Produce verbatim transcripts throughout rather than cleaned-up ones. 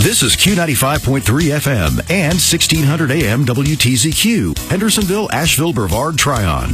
This is Q ninety-five point three F M and sixteen hundred A M W T Z Q, Hendersonville, Asheville, Brevard, Tryon.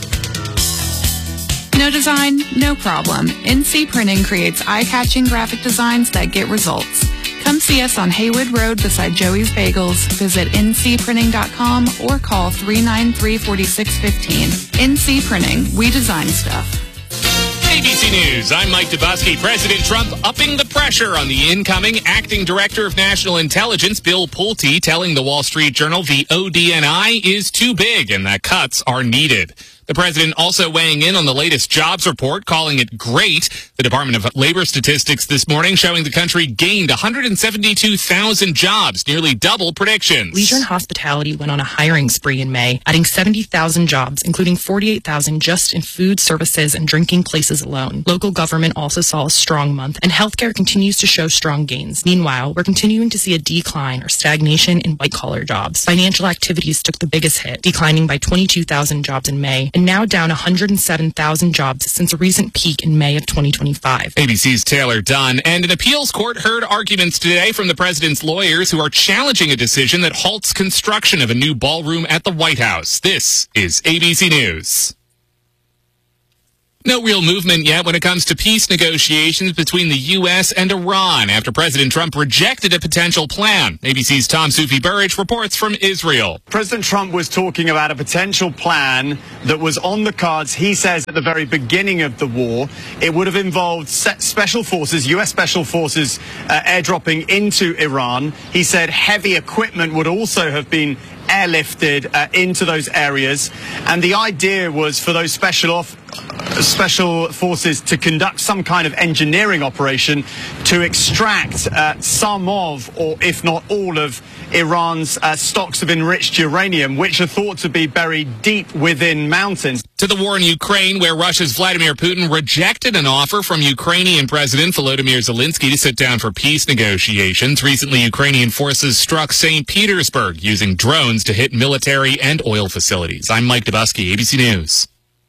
No design, no problem. N C Printing creates eye-catching graphic designs that get results. Come see us on Haywood Road beside Joey's Bagels. Visit N C printing dot com or call three nine three, four six one five. N C Printing, we design stuff. A B C News, I'm Mike Dubusky. President Trump upping the pressure on the incoming acting director of national intelligence, Bill Pulte, telling the Wall Street Journal the O D N I is too big and that cuts are needed. The president also weighing in on the latest jobs report, calling it great. The Department of Labor statistics this morning showing the country gained one hundred seventy-two thousand jobs, nearly double predictions. Leisure and hospitality went on a hiring spree in May, adding seventy thousand jobs, including forty-eight thousand just in food, services, and drinking places alone. Local government also saw a strong month, and healthcare continues to show strong gains. Meanwhile, we're continuing to see a decline or stagnation in white-collar jobs. Financial activities took the biggest hit, declining by twenty-two thousand jobs in May, and now down one hundred seven thousand jobs since a recent peak in May of twenty twenty-five. A B C's Taylor Dunn. And an appeals court heard arguments today from the president's lawyers who are challenging a decision that halts construction of a new ballroom at the White House. This is A B C News. No real movement yet when it comes to peace negotiations between the U S and Iran after President Trump rejected a potential plan. A B C's Tom Sufi Burridge reports from Israel. President Trump was talking about a potential plan that was on the cards, he says, at the very beginning of the war. It would have involved special forces, U S special forces, uh, airdropping into Iran. He said heavy equipment would also have been airlifted uh, into those areas. And the idea was for those special off special forces to conduct some kind of engineering operation to extract uh, some of, or if not all of, Iran's uh, stocks of enriched uranium, which are thought to be buried deep within mountains. To the war in Ukraine, where Russia's Vladimir Putin rejected an offer from Ukrainian President Volodymyr Zelensky to sit down for peace negotiations. Recently, Ukrainian forces struck Saint Petersburg using drones to hit military and oil facilities. I'm Mike Dubusky, A B C News.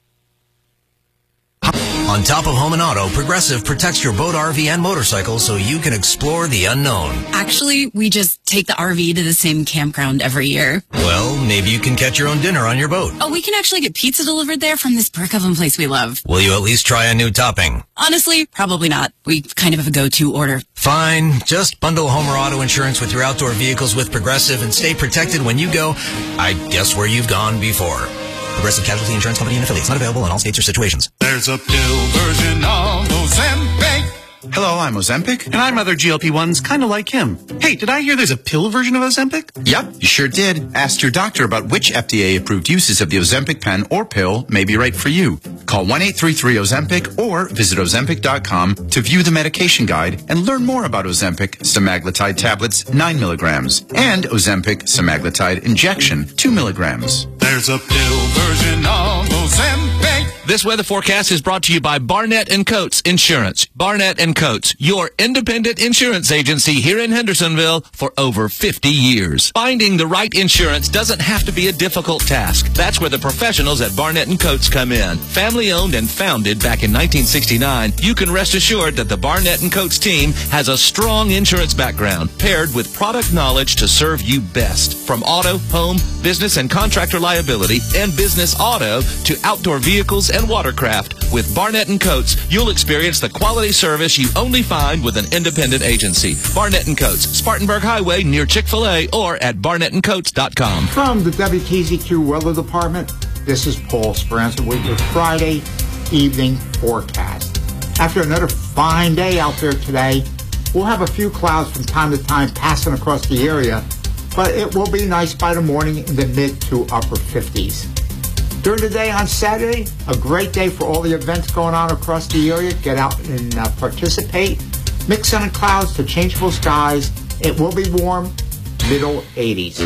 On top of home and auto, Progressive protects your boat, R V, and motorcycle so you can explore the unknown. Actually, we just take the R V to the same campground every year. Well, maybe you can catch your own dinner on your boat. Oh, we can actually get pizza delivered there from this brick oven place we love. Will you at least try a new topping? Honestly, probably not. We kind of have a go-to order. Fine. Just bundle home or auto insurance with your outdoor vehicles with Progressive and stay protected when you go, I guess, where you've gone before. Progressive Casualty Insurance Company and affiliates. Not available in all states or situations. There's a pill version of Ozempic. Hello, I'm Ozempic, and I'm other G L P ones kind of like him. Hey, did I hear there's a pill version of Ozempic? Yep, you sure did. Ask your doctor about which F D A-approved uses of the Ozempic pen or pill may be right for you. Call one eight three three Ozempic or visit Ozempic dot com to view the medication guide and learn more about Ozempic semaglutide tablets, nine milligrams, and Ozempic semaglutide injection, two milligrams. There's a pill version of Ozempic. This weather forecast is brought to you by Barnett and Coates Insurance. Barnett and Coates, your independent insurance agency here in Hendersonville for over fifty years. Finding the right insurance doesn't have to be a difficult task. That's where the professionals at Barnett and Coates come in. Family owned and founded back in nineteen sixty-nine, you can rest assured that the Barnett and Coates team has a strong insurance background paired with product knowledge to serve you best. From auto, home, business and contractor liability, and business auto to outdoor vehicles and watercraft. With Barnett and Coates, you'll experience the quality service you only find with an independent agency. Barnett and Coates, Spartanburg Highway near Chick-fil-A or at barnett and coates dot com. From the W T Z Q Weather Department, this is Paul Speranza with your Friday evening forecast. After another fine day out there today, we'll have a few clouds from time to time passing across the area, but it will be nice by the morning in the mid to upper fifties. During the day on Saturday, a great day for all the events going on across the area. Get out and uh, participate. Mix sun and clouds to changeable skies. It will be warm, middle eighties.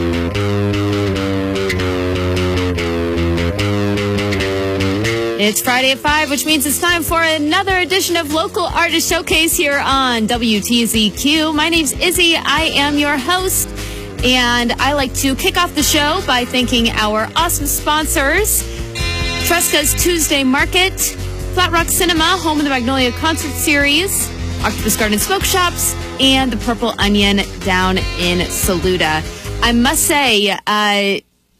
It's Friday at five, which means it's time for another edition of Local Artist Showcase here on W T Z Q. My name's Izzy. I am your host. And I like to kick off the show by thanking our awesome sponsors, Tresca's Tuesday Market, Flat Rock Cinema, home of the Magnolia Concert Series, Octopus Garden Smoke Shops, and the Purple Onion down in Saluda. I must say, uh,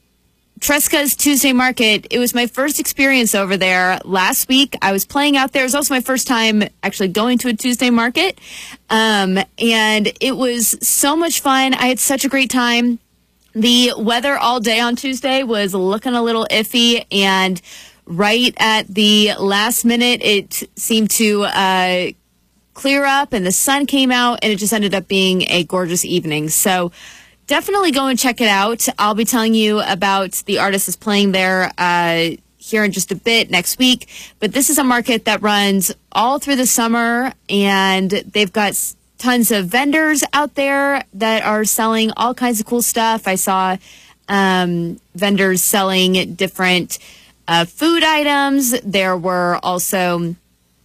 Tresca's Tuesday Market, it was my first experience over there last week. I was playing out there. It was also my first time actually going to a Tuesday Market. Um, and it was so much fun. I had such a great time. The weather all day on Tuesday was looking a little iffy, and right at the last minute, it seemed to uh, clear up, and the sun came out, and it just ended up being a gorgeous evening. So definitely go and check it out. I'll be telling you about the artist that's playing there uh, here in just a bit next week. But this is a market that runs all through the summer, and they've got tons of vendors out there that are selling all kinds of cool stuff. I saw um, vendors selling different uh, food items. There were also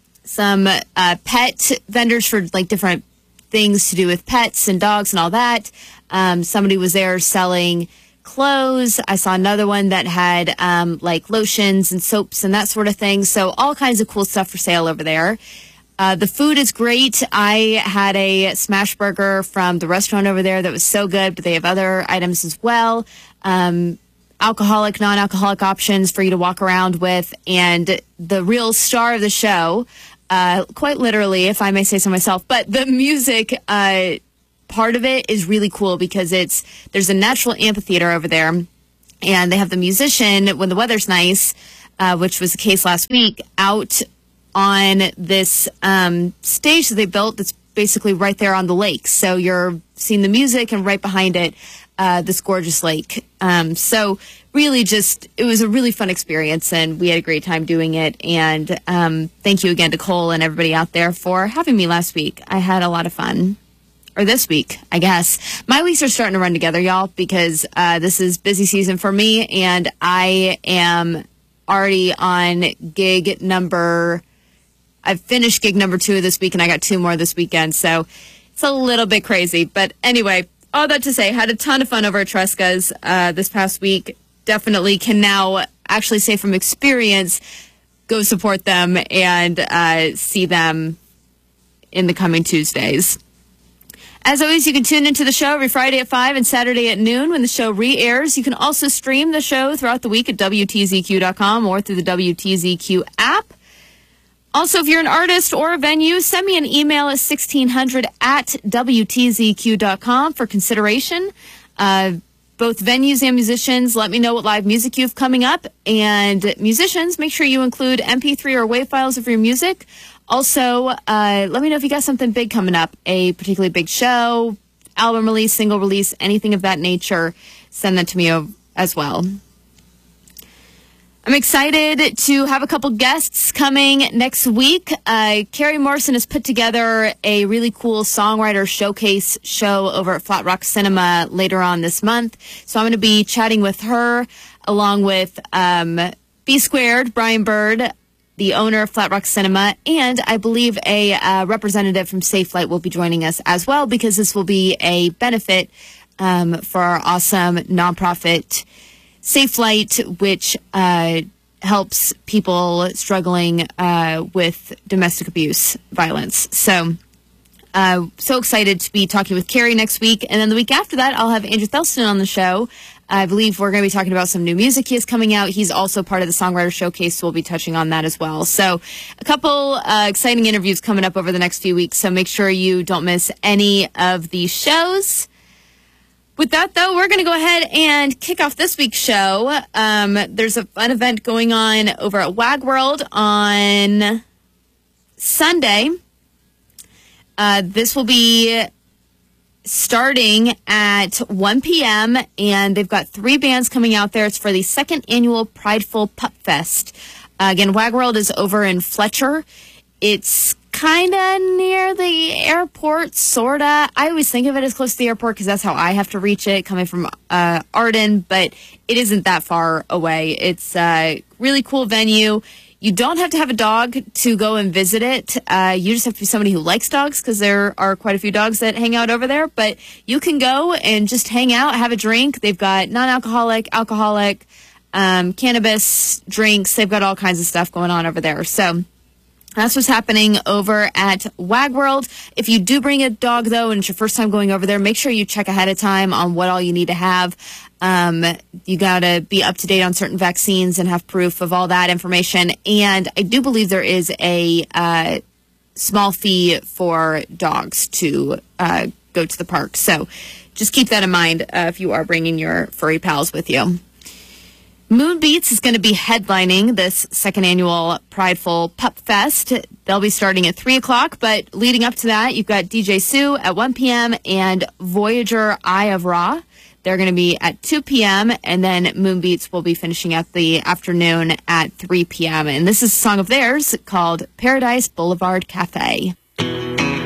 some uh, pet vendors for like different things to do with pets and dogs and all that. Um, somebody was there selling clothes. I saw another one that had um, like lotions and soaps and that sort of thing. So all kinds of cool stuff for sale over there. Uh, the food is great. I had a smash burger from the restaurant over there that was so good, but they have other items as well. Um, alcoholic, non-alcoholic options for you to walk around with. And the real star of the show, uh, quite literally, if I may say so myself, but the music uh part of it is really cool because it's there's a natural amphitheater over there, and they have the musician when the weather's nice, uh, which was the case last week, out on this um, stage that they built that's basically right there on the lake. So you're seeing the music, and right behind it, uh, this gorgeous lake. Um, so really just, it was a really fun experience, and we had a great time doing it. And um, thank you again to Cole and everybody out there for having me last week. I had a lot of fun. Or this week, I guess. My weeks are starting to run together, y'all, because uh, this is busy season for me, and I am already on gig number, I've finished gig number two this week, and I got two more this weekend, so it's a little bit crazy. But anyway, all that to say, had a ton of fun over at Tresca's uh, this past week. Definitely can now actually say from experience, go support them and uh, see them in the coming Tuesdays. As always, you can tune into the show every Friday at five and Saturday at noon when the show re-airs. You can also stream the show throughout the week at W T Z Q dot com or through the W T Z Q app. Also, if you're an artist or a venue, send me an email at sixteen hundred at W T Z Q dot com for consideration. Uh, both venues and musicians, let me know what live music you have coming up. And musicians, make sure you include M P three or WAV files of your music. Also, uh, let me know if you got something big coming up, a particularly big show, album release, single release, anything of that nature. Send that to me as well. I'm excited to have a couple guests coming next week. Uh, Carrie Morrison has put together a really cool songwriter showcase show over at Flat Rock Cinema later on this month. So I'm going to be chatting with her along with um, B Squared, Brian Bird, the owner of Flat Rock Cinema, and I believe a uh, representative from Safe Flight will be joining us as well, because this will be a benefit um, for our awesome nonprofit Safe Flight, which uh, helps people struggling uh, with domestic abuse violence. So, uh, so excited to be talking with Carrie next week. And then the week after that, I'll have Andrew Thelston on the show. I believe we're going to be talking about some new music he has coming out. He's also part of the Songwriter Showcase, so we'll be touching on that as well. So a couple uh, exciting interviews coming up over the next few weeks, so make sure you don't miss any of these shows. With that, though, we're going to go ahead and kick off this week's show. Um, there's a fun event going on over at WAG World on Sunday. Uh, this will be starting at one p.m., and they've got three bands coming out there. It's for the second annual Prideful Pup Fest. Uh, again, WAG World is over in Fletcher. It's kind of near the airport, sort of. I always think of it as close to the airport because that's how I have to reach it, coming from uh, Arden, but it isn't that far away. It's a really cool venue. You don't have to have a dog to go and visit it. Uh, you just have to be somebody who likes dogs, because there are quite a few dogs that hang out over there. But you can go and just hang out, have a drink. They've got non-alcoholic, alcoholic, um, cannabis drinks. They've got all kinds of stuff going on over there. So That's what's happening over at Wag World. If you do bring a dog, though, and it's your first time going over there, make sure you check ahead of time on what all you need to have. Um, you got to be up to date on certain vaccines and have proof of all that information. And I do believe there is a uh, small fee for dogs to uh, go to the park. So just keep that in mind uh, if you are bringing your furry pals with you. Moonbeats is going to be headlining this second annual Prideful Pup Fest. They'll be starting at three o'clock, but leading up to that, you've got D J Sue at one p.m. and Voyager Eye of Ra. They're going to be at two p.m., and then Moonbeats will be finishing out the afternoon at three p.m. And this is a song of theirs called Paradise Boulevard Cafe.